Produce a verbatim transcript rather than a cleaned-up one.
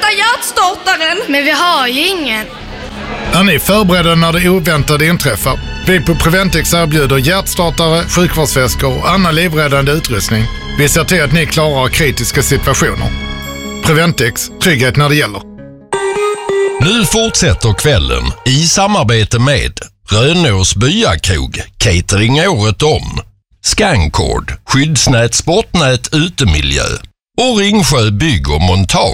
hämta hjärtstartaren. Men vi har ju ingen. Är ni förberedda när det oväntade inträffar? Vi på Preventix erbjuder hjärtstartare, sjukvårdsväskor och annan livräddande utrustning. Vi ser till att ni klarar kritiska situationer. Preventix, trygghet när det gäller. Nu fortsätter kvällen i samarbete med Rönås byakrog, catering året om, Scancord, skyddsnät, sportnät, utemiljö och Ringsjö bygg och montage.